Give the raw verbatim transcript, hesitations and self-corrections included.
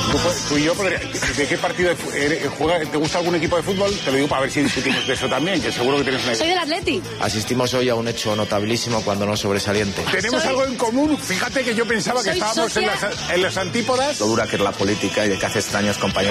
Tú, tú y yo, ¿de qué partido juega? ¿Te gusta algún equipo de fútbol? Te lo digo para ver si discutimos de eso también, que seguro que tienes una idea. Soy del Atleti. Asistimos hoy a un hecho notabilísimo, cuando no sobresaliente. Tenemos Soy... algo en común. Fíjate que yo pensaba que Soy estábamos socia... en, las, en las antípodas. Lo dura que es la política y de que hace extraños compañeros.